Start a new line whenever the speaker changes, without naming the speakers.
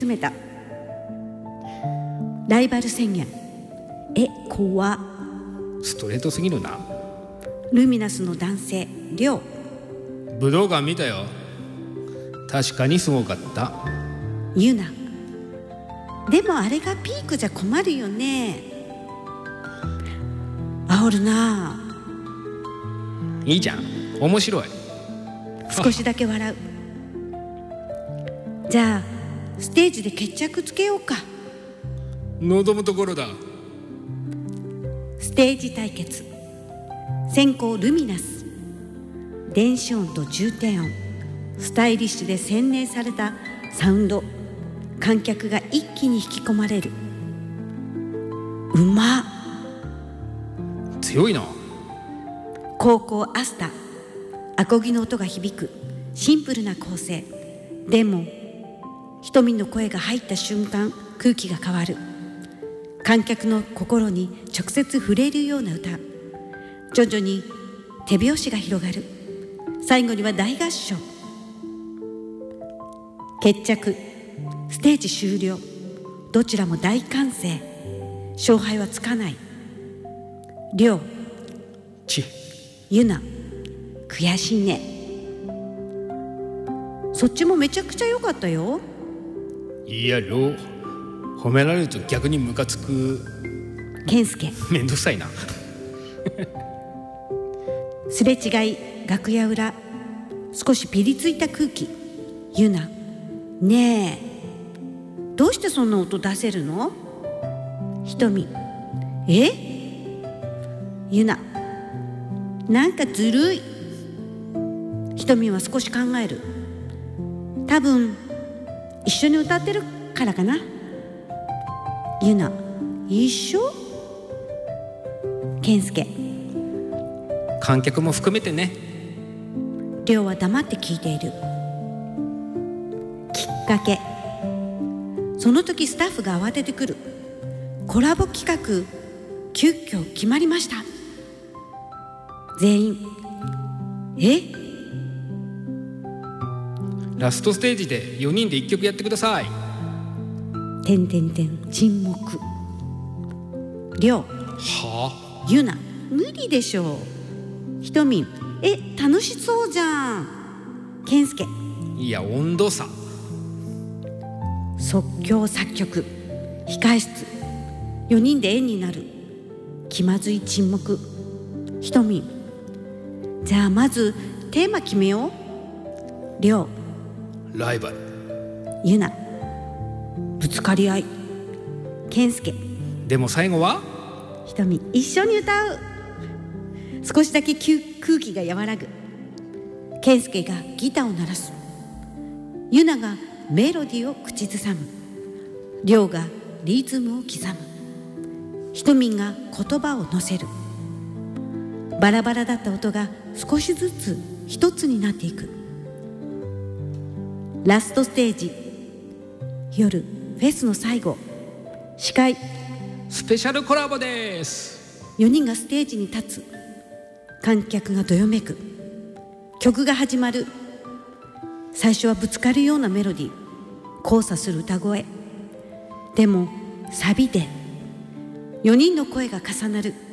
めた。ライバル宣言。怖。
ストレートすぎるな。
ルミナスの男性リョウ。
武道館見たよ。確かにすごかった。
ユナ。でもあれがピークじゃ困るよね。煽るな。
いいじゃん、面白い。
少しだけ笑う。じゃあステージで決着つけようか。
望むところだ。
ステージ対決。先行ルミナス。電子音と重低音、スタイリッシュで洗練されたサウンド。観客が一気に引き込まれる。うまっ。
強いな。
高校アスタ。アコギの音が響くシンプルな構成。でも瞳の声が入った瞬間、空気が変わる。観客の心に直接触れるような歌。徐々に手拍子が広がる。最後には大合唱。決着。ステージ終了。どちらも大歓声。勝敗はつかない。リョウ。ユナ。悔しいね。そっちもめちゃくちゃ良かったよ。
いやろう、褒められると逆にムカつく。
健介。
めんどくさいな。
すれ違い楽屋裏。少しピリついた空気。ユナ。ねえ、どうしてそんな音出せるの？瞳。ユナ。なんかずるい。瞳は少し考える。多分一緒に歌ってるからかな。ユナ。一緒？健介。
観客も含めてね。
リョウは黙って聞いている。きっかけ。その時スタッフが慌ててくる。コラボ企画急遽決まりました。全員
ラストステージで4人で1曲やってください。
沈黙。リョウ。
はあ。
ユナ。無理でしょう。ひとみん。楽しそうじゃん。健介。
いや、温度差。
即興作曲。控室。4人で円になる。気まずい沈黙。ひとみん。じゃあまずテーマ決めよう。リョウ。
ライバル。
ユナ。ぶつかり合い。健介。
でも最後は
ひとみん。一緒に歌う。少しだけ空気が和らぐ。健介がギターを鳴らす。ユナがメロディーを口ずさむ。リョウがリズムを刻む。ひとみんが言葉を乗せる。バラバラだった音が少しずつ一つになっていく。ラストステージ。夜フェスの最後。司会。
スペシャルコラボです。
4人がステージに立つ。観客がどよめく。曲が始まる。最初はぶつかるようなメロディー、交差する歌声。でもサビで4人の声が重なる。